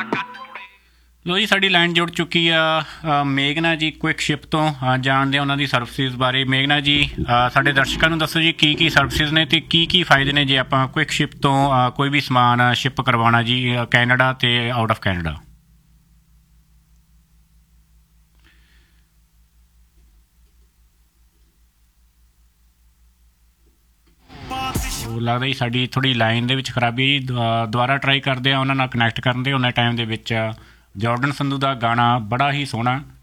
ਲੋ ਜੀ, ਸਾਡੀ ਲਾਈਨ ਜੁੜ ਚੁੱਕੀ ਆ ਮੇਘਨਾ ਜੀ ਕੁਇਕ ਸ਼ਿਪ ਤੋਂ। ਜਾਣਦੇ ਆ ਉਹਨਾਂ ਦੀ ਸਰਵਿਸਿਜ਼ ਬਾਰੇ। ਮੇਘਨਾ ਜੀ, ਸਾਡੇ ਦਰਸ਼ਕਾਂ ਨੂੰ ਦੱਸੋ ਜੀ ਕੀ ਸਰਵਿਸਿਜ਼ ਨੇ ਅਤੇ ਕੀ ਫਾਇਦੇ ਨੇ ਜੇ ਆਪਾਂ ਕੁਇਕ ਸ਼ਿਪ ਤੋਂ ਕੋਈ ਵੀ ਸਮਾਨ ਸ਼ਿਪ ਕਰਵਾਉਣਾ ਜੀ ਕੈਨੇਡਾ ਅਤੇ ਆਊਟ ਆਫ ਕੈਨੇਡਾ। ਲੱਗਦਾ ਜੀ ਸਾਡੀ ਥੋੜ੍ਹੀ ਲਾਈਨ ਦੇ ਵਿੱਚ ਖਰਾਬੀ ਜੀ। ਦੁਬਾਰਾ ਟਰਾਈ ਕਰਦੇ ਆ ਉਹਨਾਂ ਨਾਲ ਕਨੈਕਟ ਕਰਨ ਦੇ। ਉਹਨਾਂ ਟਾਈਮ ਦੇ ਵਿੱਚ ਜੋਰਡਨ ਸੰਧੂ ਦਾ ਗਾਣਾ ਬੜਾ ਹੀ ਸੋਹਣਾ